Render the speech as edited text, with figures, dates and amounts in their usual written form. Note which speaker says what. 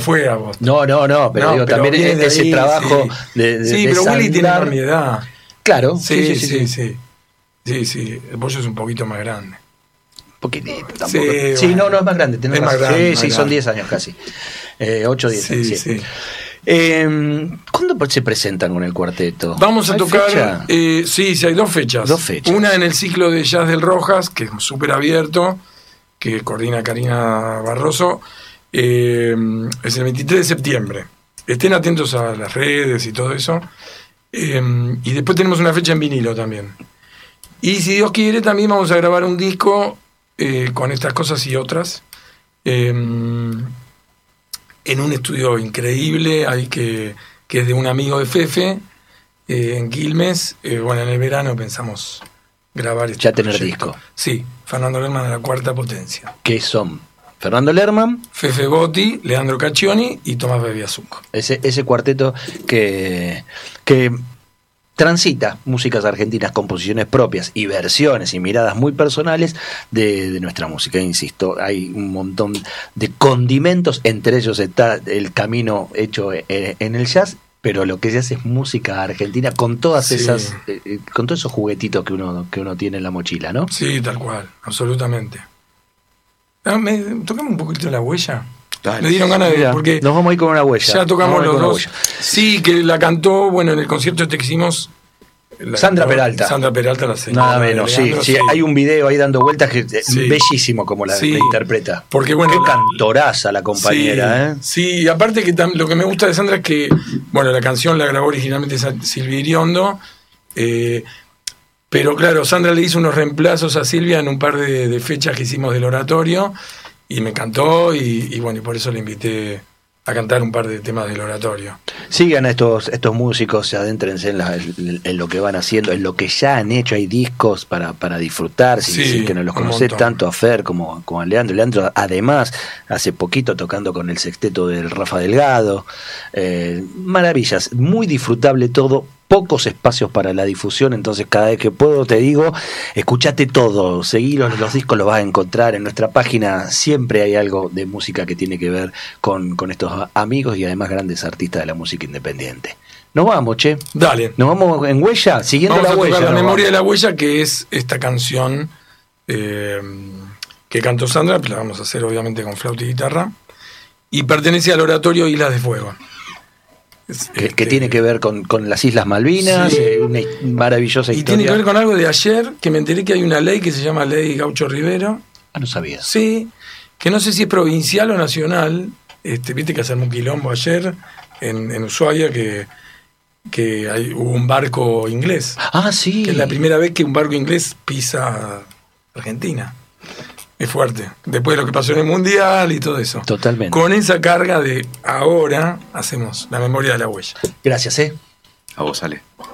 Speaker 1: fue a Boston.
Speaker 2: No, pero digo,
Speaker 1: pero
Speaker 2: también ese
Speaker 1: ahí,
Speaker 2: trabajo
Speaker 1: sí.
Speaker 2: de
Speaker 1: Sí, pero Willy tiene mi edad.
Speaker 2: Claro,
Speaker 1: Sí. El Pollo es un poquito más grande.
Speaker 2: Poquitito, tampoco.
Speaker 1: Sí,
Speaker 2: bueno. No, es más grande.
Speaker 1: Es más grande.
Speaker 2: Sí, son 10 años casi. 8 o 10 años.
Speaker 1: Sí.
Speaker 2: ¿Cuándo se presentan con el cuarteto?
Speaker 1: Vamos a tocar.
Speaker 2: Fecha?
Speaker 1: Sí, hay 2 fechas.
Speaker 2: 2 fechas.
Speaker 1: Una en el ciclo de jazz del Rojas, que es súper abierto, que coordina Karina Barroso. Es el 23 de septiembre. Estén atentos a las redes y todo eso. Y después tenemos una fecha en vinilo también. Y si Dios quiere, también vamos a grabar un disco con estas cosas y otras. En un estudio increíble, que es de un amigo de Fefe, en Quilmes. En el verano pensamos grabar este
Speaker 2: ya tener
Speaker 1: proyecto.
Speaker 2: Disco.
Speaker 1: Sí, Fernando Lerman a la cuarta potencia.
Speaker 2: ¿Qué son? Fernando Lerman,
Speaker 1: Fefe Botti, Leandro Caccioni y Tomás Bebiasuco.
Speaker 2: Ese cuarteto que transita músicas argentinas, composiciones propias y versiones y miradas muy personales de nuestra música. Insisto, hay un montón de condimentos, entre ellos está el camino hecho en el jazz, pero lo que se hace es música argentina con todas esas, con todos esos juguetitos que uno tiene en la mochila, ¿no?
Speaker 1: Sí, tal cual, absolutamente. Tocamos un poquito la huella.
Speaker 2: Dale.
Speaker 1: Me dieron ganas de... porque
Speaker 2: nos vamos a ir con una huella.
Speaker 1: Ya tocamos los 2. Sí, que la cantó, en el concierto que hicimos...
Speaker 2: Sandra Peralta.
Speaker 1: Sandra Peralta, la señora.
Speaker 2: Nada menos,
Speaker 1: Leandro,
Speaker 2: sí. Hay un video ahí dando vueltas que
Speaker 1: sí.
Speaker 2: Bellísimo como la interpreta.
Speaker 1: Porque
Speaker 2: qué cantoraza la compañera,
Speaker 1: Sí, aparte que lo que me gusta de Sandra es que, la canción la grabó originalmente Silvia Iriondo, pero claro, Sandra le hizo unos reemplazos a Silvia en un par de fechas que hicimos del oratorio, y me encantó, y por eso le invité a cantar un par de temas del oratorio.
Speaker 2: Sigan a estos músicos, adéntrense en lo que van haciendo, en lo que ya han hecho. Hay discos para disfrutar, sin que no los conocés, tanto a Fer como a Leandro. Leandro, además, hace poquito tocando con el sexteto del Rafa Delgado. Maravillas, muy disfrutable todo. Pocos espacios para la difusión, entonces cada vez que puedo te digo, escuchate todo, seguí los discos, los vas a encontrar en nuestra página. Siempre hay algo de música que tiene que ver con estos amigos y además grandes artistas de la música independiente. Nos vamos, che.
Speaker 1: Dale.
Speaker 2: Nos vamos en huella, siguiendo
Speaker 1: vamos
Speaker 2: la huella.
Speaker 1: La memoria de la huella, que es esta canción que cantó Sandra, la vamos a hacer obviamente con flauta y guitarra, y pertenece al oratorio Islas de Fuego.
Speaker 2: Que tiene que ver con las Islas Malvinas, una maravillosa historia.
Speaker 1: Y tiene que ver con algo de ayer, que me enteré que hay una ley que se llama Ley Gaucho Rivero.
Speaker 2: No sabía.
Speaker 1: Sí, que no sé si es provincial o nacional. Viste que hacemos un quilombo ayer en Ushuaia, que hubo un barco inglés.
Speaker 2: Sí.
Speaker 1: Que es la primera vez que un barco inglés pisa Argentina. Es fuerte. Después de lo que pasó en el Mundial y todo eso.
Speaker 2: Totalmente.
Speaker 1: Con esa carga de ahora hacemos la memoria de la huella.
Speaker 2: Gracias,
Speaker 3: A vos, Ale.